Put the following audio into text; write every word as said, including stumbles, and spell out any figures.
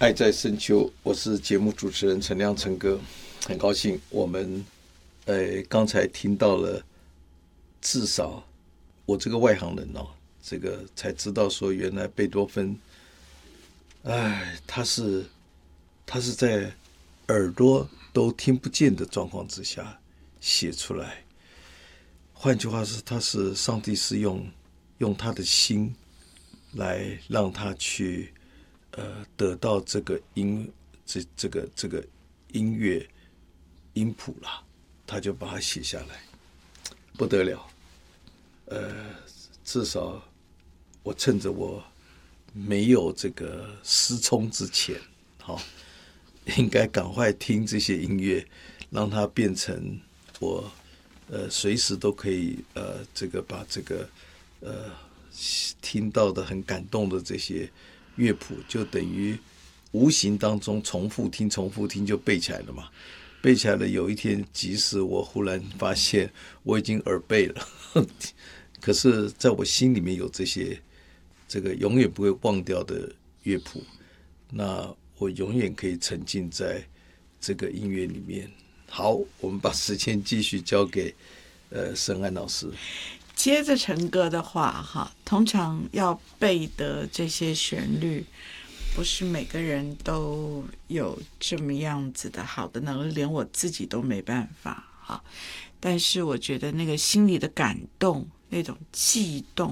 爱在深秋，我是节目主持人陈亮陈哥，很高兴我们呃刚才听到了，至少我这个外行人哦，这个才知道说原来贝多芬，哎，他是他是在耳朵都听不见的状况之下写出来。换句话是，他是上帝是用用他的心来让他去呃得到这个音这这个这个音乐音谱啦，他就把它写下来，不得了。呃，至少我趁着我没有这个失聪之前，好、哦，应该赶快听这些音乐，让它变成我呃随时都可以呃这个把这个呃听到的很感动的这些乐谱，就等于无形当中重复听重复听就背起来了嘛。背起来了，有一天即使我忽然发现我已经耳背了，可是在我心里面有这些这个永远不会忘掉的乐谱，那我永远可以沉浸在这个音乐里面。好，我们把时间继续交给呃沈安老师。 接着陈歌的话哈，通常要背的这些旋律，不是每个人都有这么样子的好的能力，连我自己都没办法哈。但是我觉得那个心里的感动，那种悸动。